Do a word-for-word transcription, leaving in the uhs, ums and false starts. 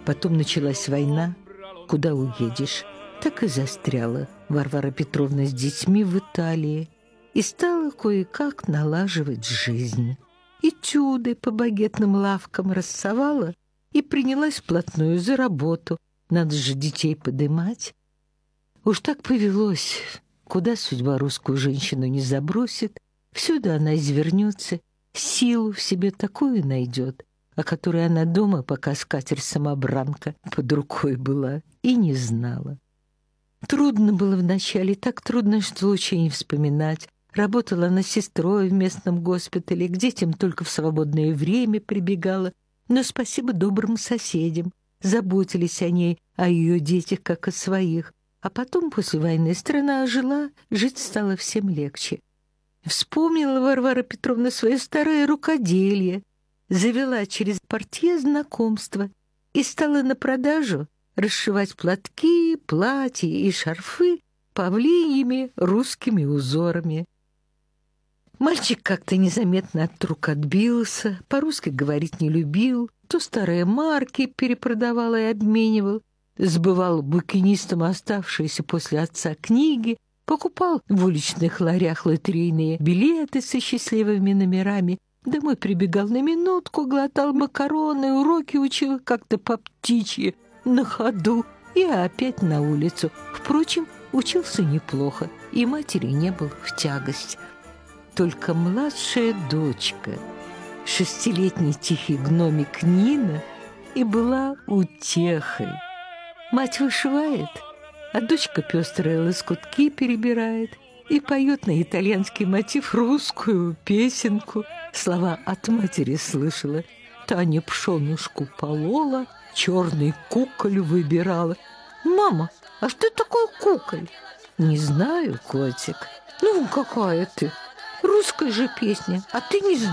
Потом началась война. Куда уедешь? Так и застряла Варвара Петровна с детьми в Италии и стала кое-как налаживать жизнь. Этюды по багетным лавкам рассовала и принялась вплотную за работу. Надо же детей подымать. Уж так повелось. Куда судьба русскую женщину не забросит, всюду она извернется, силу в себе такую найдет, о которой она дома, пока скатерть-самобранка под рукой была, и не знала. Трудно было вначале, так трудно, что лучше не вспоминать. Работала она сестрой в местном госпитале, к детям только в свободное время прибегала, но спасибо добрым соседям, заботились о ней, о ее детях, как о своих. А потом, после войны, страна ожила, жить стало всем легче. Вспомнила Варвара Петровна свое старое рукоделие, завела через портье знакомство и стала на продажу расшивать платки, платья и шарфы павлиньями русскими узорами. Мальчик как-то незаметно от рук отбился, по-русски говорить не любил, то старые марки перепродавал и обменивал, сбывал букинистам оставшиеся после отца книги, покупал в уличных ларях лотерейные билеты со счастливыми номерами, домой прибегал на минутку, глотал макароны, уроки учил как-то по птичьи на ходу и опять на улицу. Впрочем, учился неплохо, и матери не был в тягость. Только младшая дочка, шестилетний тихий гномик Нина, и была утехой. Мать вышивает, а дочка пестрые лоскутки перебирает и поет на итальянский мотив русскую песенку. Слова от матери слышала. Таня пшенушку полола, черный куколь выбирала. «Мама, а что такое куколь?» «Не знаю, котик». «Ну, какая ты? Русская же песня, а ты не знаешь».